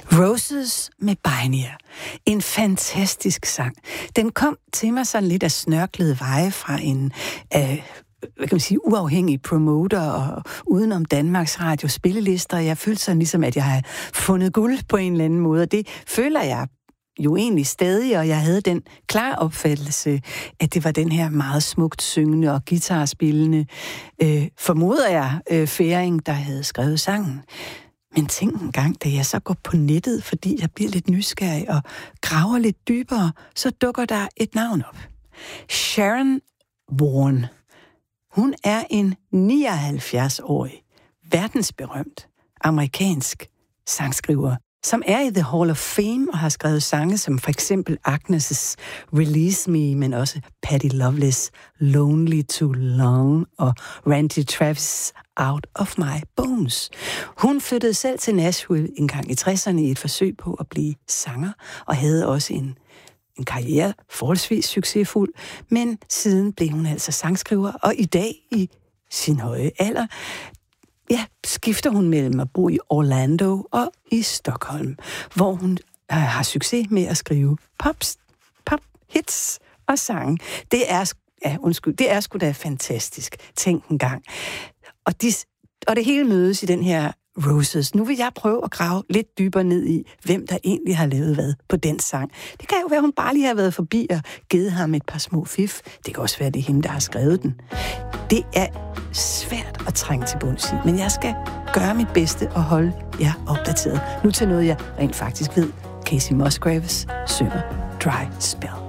Roses med Pioneer. En fantastisk sang. Den kom til mig sådan lidt af snørklede veje fra en hvad kan man sige, uafhængig promoter og udenom Danmarks Radio spillelister. Jeg følte sådan ligesom, at jeg havde fundet guld på en eller anden måde, og det føler jeg jo egentlig stadig, og jeg havde den klare opfattelse, at det var den her meget smukt syngende og guitarspillende, formoder jeg, færing, der havde skrevet sangen. Men tænk en gang, da jeg så går på nettet, fordi jeg bliver lidt nysgerrig og graver lidt dybere, så dukker der et navn op. Sharon Warren. Hun er en 79-årig, verdensberømt amerikansk sangskriver, som er i The Hall of Fame og har skrevet sange som for eksempel Agnes' Release Me, men også Patti Loveless' Lonely Too Long og Randy Travis' Out of My Bones. Hun flyttede selv til Nashville en gang i 60'erne i et forsøg på at blive sanger, og havde også en karriere forholdsvis succesfuld, men siden blev hun altså sangskriver, og i dag i sin høje alder, skifter hun mellem at bo i Orlando og i Stockholm, hvor hun har succes med at skrive pop hits og sange. Det er sgu da fantastisk. Tænk en gang. Og det hele mødes i den her Roses. Nu vil jeg prøve at grave lidt dybere ned i, hvem der egentlig har lavet hvad på den sang. Det kan jo være, hun bare lige har været forbi og givet ham et par små fif. Det kan også være, det er hende, der har skrevet den. Det er svært at trænge til bunds i, men jeg skal gøre mit bedste og holde jer opdateret. Nu til noget, jeg rent faktisk ved. Casey Musgraves synger Dry Spell.